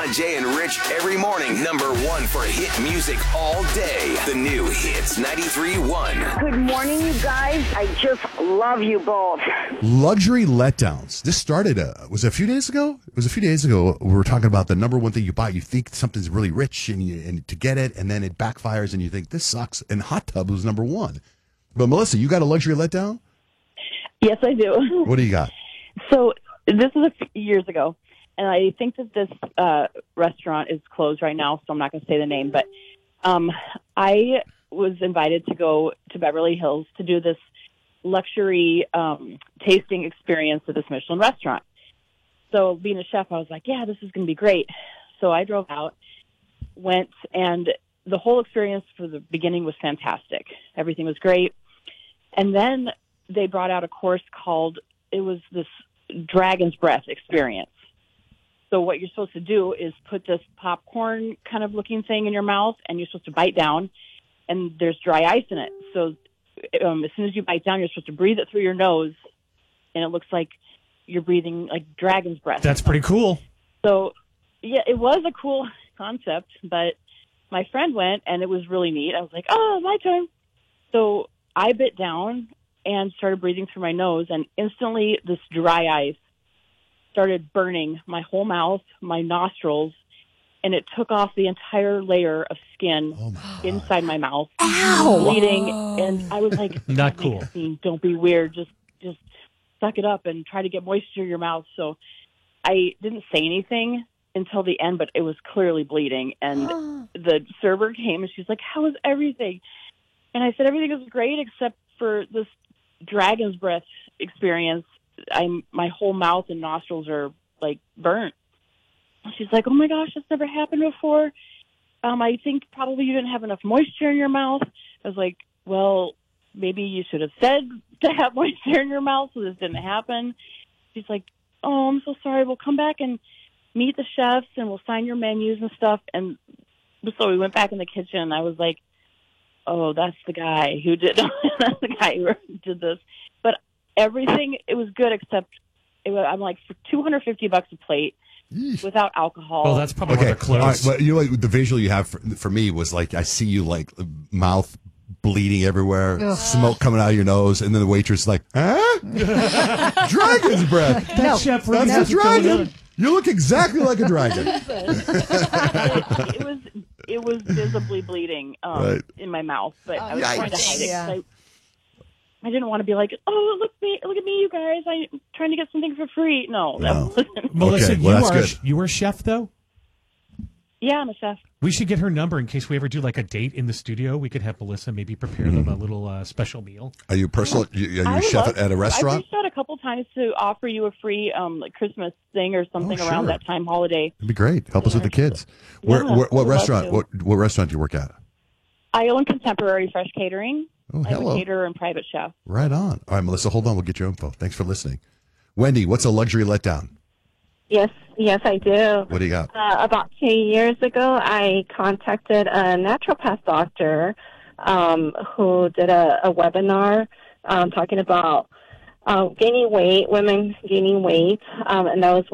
John, Jay, and Rich every morning. #1 for hit music all day. The new Hits 93.1. Good morning, you guys. I just love you both. Luxury letdowns. This started, was it a few days ago? It was a few days ago. We were talking about the #1 thing you buy. You think something's really rich and to get it, and then it backfires and you think, this sucks. And hot tub was #1. But Melissa, you got a luxury letdown? Yes, I do. What do you got? So this is a few years ago, and I think that this restaurant is closed right now, so I'm not going to say the name. But I was invited to go to Beverly Hills to do this luxury tasting experience at this Michelin restaurant. So being a chef, I was like, yeah, this is going to be great. So I drove out, went, and the whole experience for the beginning was fantastic. Everything was great. And then they brought out a course called, it was this Dragon's Breath experience. So what you're supposed to do is put this popcorn kind of looking thing in your mouth, and you're supposed to bite down, and there's dry ice in it. So as soon as you bite down, you're supposed to breathe it through your nose, and it looks like you're breathing like dragon's breath. That's pretty cool. So, yeah, it was a cool concept, but my friend went, and it was really neat. I was like, oh, my turn. So I bit down and started breathing through my nose, and instantly this dry ice started burning my whole mouth, my nostrils, and it took off the entire layer of skin inside my mouth. Ow! Bleeding, and I was like, not cool. Don't be weird. Just suck it up and try to get moisture in your mouth. So I didn't say anything until the end, but it was clearly bleeding. And the server came, and she's like, how is everything? And I said, everything is great except for this dragon's breath experience. My whole mouth and nostrils are like burnt. She's like, oh my gosh, that's never happened before. I think probably you didn't have enough moisture in your mouth. I was like, well, maybe you should have said to have moisture in your mouth so this didn't happen. She's like, oh, I'm so sorry. We'll come back and meet the chefs and we'll sign your menus and stuff. And so we went back in the kitchen, and I was like, oh, that's the guy who did that's the guy who did this. But everything, it was good except I'm like, for $250 a plate without alcohol. Oh, that's probably why they're closed. All right, but you know, like, the visual you have for me was like, I see you like mouth bleeding everywhere, smoke coming out of your nose, and then the waitress is like, huh? Dragon's breath. That's the dragon. You look exactly like a dragon. It was visibly bleeding in my mouth, but I was trying to hide it. Yeah. I didn't want to be like, oh, look at me, you guys. I'm trying to get something for free. No. That wasn't. Melissa, Okay, well, that's good. You were a chef, though? Yeah, I'm a chef. We should get her number in case we ever do like a date in the studio. We could have Melissa maybe prepare them a little special meal. Are you personal? Are you a chef at a restaurant? I've reached out a couple times to offer you a free like Christmas thing or something around that time holiday. It'd be great. Help us with the kids. What restaurant? What restaurant do you work at? I own Contemporary Fresh Catering. Oh, I'm hello. a caterer and private chef. Right on. All right, Melissa, hold on. We'll get your info. Thanks for listening. Wendy, what's a luxury letdown? Yes, I do. What do you got? About 2 years ago, I contacted a naturopath doctor who did a webinar talking about gaining weight, women gaining weight, and that was